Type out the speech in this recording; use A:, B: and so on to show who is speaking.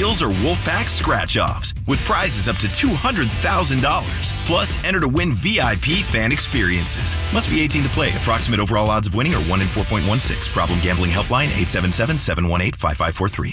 A: deals or Wolfpack scratch-offs with prizes up to $200,000. Plus, enter to win VIP fan experiences. Must be 18 to play. Approximate overall odds of winning are 1 in 4.16. Problem gambling helpline 877-718-5543.